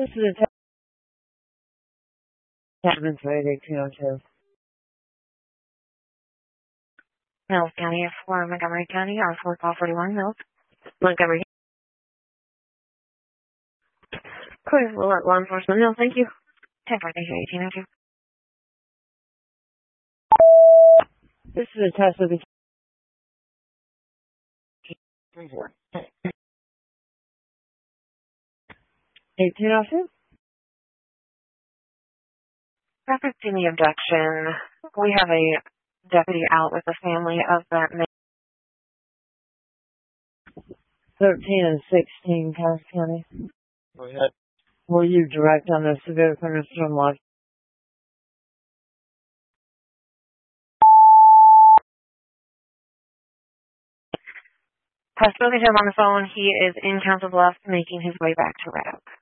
This is a Chapman's Radio 202. Mills County for Montgomery County, R4 call 41 Mills. Montgomery. Clear, we'll let law enforcement know. Thank you. 10-4, 1802. This is a test of the 1802. Referencing the abduction, we have a deputy out with the family of that man. 13 and 16, Cass County. Go ahead. Will you direct on the severe thunderstorm watch? I've spoken to him on the phone. He is in Council Bluffs making his way back to Red Oak.